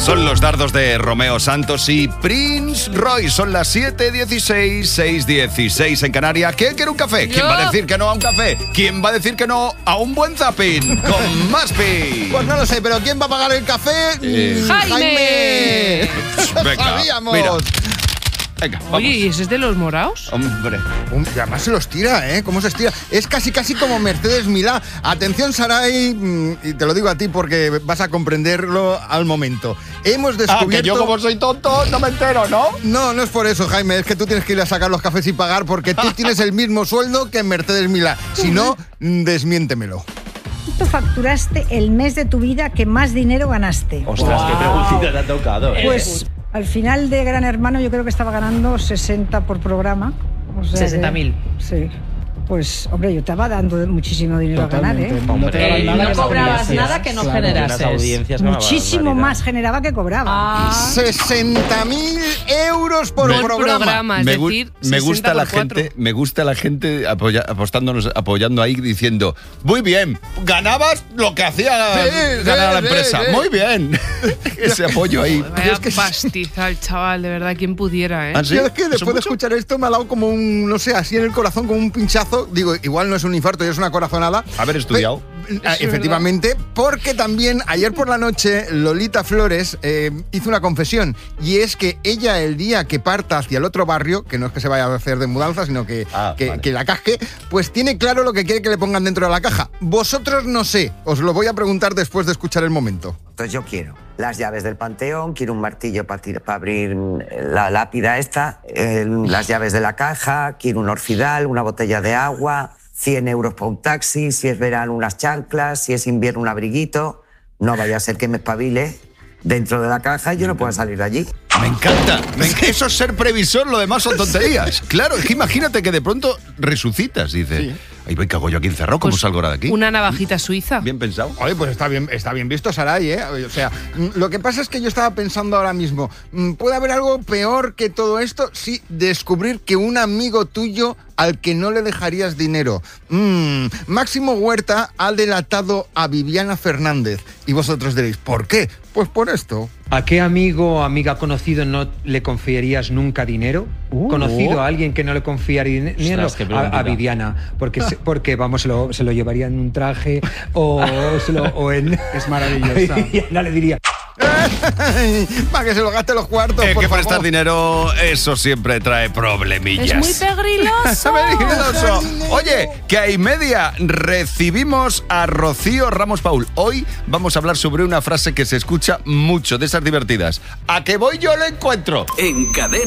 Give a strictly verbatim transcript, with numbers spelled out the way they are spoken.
Son los dardos de Romeo Santos y Prince Royce. Son las siete dieciséis, seis dieciséis en Canarias. ¿Quién quiere un café? ¿Quién va a decir que no a un café? ¿Quién va a decir que no a un buen zapping? Con Maspi. Pues no lo sé, pero ¿quién va a pagar el café? Eh, ¡Jaime! Venga, ¡Sabíamos! mira. Venga, vamos. Oye, ¿y ese es de los moraos? Hombre. Um, y además se los tira, ¿eh? ¿Cómo se estira? Es casi, casi como Mercedes Milá. Atención, Saray, mm, y te lo digo a ti porque vas a comprenderlo al momento. Hemos descubierto... Ah, que yo como soy tonto no me entero, ¿no? No, no es por eso, Jaime. Es que tú tienes que ir a sacar los cafés y pagar porque tú tienes el mismo sueldo que en Mercedes Milá. Si no, mm, desmiéntemelo. ¿Cuánto facturaste el mes de tu vida que más dinero ganaste? Ostras, wow. Qué preguntita te ha tocado. ¿Eh? Pues al final de Gran Hermano yo creo que estaba ganando sesenta por programa. O sea sesenta mil. Sí. Pues, hombre, yo estaba dando muchísimo dinero Totalmente. a ganar, ¿eh? Hombre, eh, no cobrabas nada que no claro, generases. Muchísimo más generaba que cobraba. Ah. sesenta mil euros por me, programa. programa. Es me, decir, me gusta la gente, me gusta la gente apoya, apostándonos, apoyando ahí diciendo, muy bien, ganabas lo que hacía sí, ganar sí, la empresa. Sí, sí. Muy bien. Ese apoyo ahí. Vaya es que pastizal, chaval, de verdad, ¿quién pudiera, eh? ¿Ah, sí? Yo es que después de escuchar esto me ha dado como un, no sé, así en el corazón, como un pinchazo. Digo, igual no es un infarto, es una corazonada. Haber estudiado. Pe- efectivamente, porque también ayer por la noche Lolita Flores eh, hizo una confesión, y es que ella el día que parta hacia el otro barrio, que no es que se vaya a hacer de mudanza, sino que, ah, que, vale. que la casque, pues tiene claro lo que quiere que le pongan dentro de la caja. Vosotros no sé, os lo voy a preguntar después de escuchar el momento. Entonces yo quiero las llaves del Panteón, quiero un martillo para abrir la lápida esta, eh, las llaves de la caja, quiero un orfidal, una botella de agua, cien euros para un taxi, si es verano unas chanclas, si es invierno un abriguito. No vaya a ser que me espabile dentro de la caja y yo no pueda salir de allí. Me encanta. Me enc- Eso es ser previsor, lo demás son tonterías. Claro, es que imagínate que de pronto resucitas, dices, sí. Ay, me cago yo aquí encerrado, ¿cómo Pues salgo ahora de aquí? Una navajita suiza. Bien pensado. Oye, pues está bien, está bien visto, Saray, ¿eh? O sea, lo que pasa es que yo estaba pensando ahora mismo, ¿puede haber algo peor que todo esto? Sí, descubrir que un amigo tuyo al que no le dejarías dinero. Mm, Máximo Huerta ha delatado a Viviana Fernández. Y vosotros diréis, ¿por qué? Pues por esto. ¿A qué amigo o amiga conocido no le confiarías nunca dinero? Uh, ¿Conocido a alguien que no le confiaría dinero? Ostras, a, a Viviana. Porque, se, porque vamos, se lo, se lo llevaría en un traje o, se lo, o en... Es maravillosa. Y no le diría... Para que se lo gaste los cuartos, Es por que favor. prestar dinero, eso siempre trae problemillas. Es muy pegriloso. Peligroso. Oye, que a y media recibimos a Rocío Ramos Paul. Hoy vamos a hablar sobre una frase que se escucha mucho, de esas divertidas. ¿A que voy yo lo encuentro? En Cadena